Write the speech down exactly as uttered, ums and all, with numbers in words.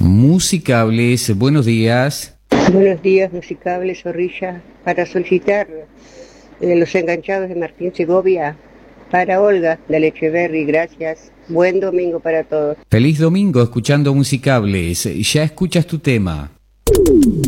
Musicables, buenos días. Buenos días, Musicables, Zorrilla, para solicitar eh, Los Enganchados de Martín Segovia, para Olga de Lecheverri, gracias. Buen domingo para todos. Feliz domingo escuchando Musicables. Ya escuchas tu tema.